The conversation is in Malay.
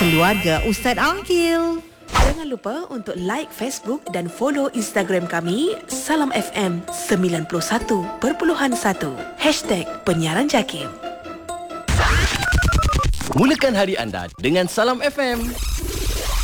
Keluarga Ustaz Aqil. Jangan lupa untuk like Facebook dan follow Instagram kami Salam FM 91.1 #Penyiaran Jakim. Mulakan hari anda dengan Salam FM.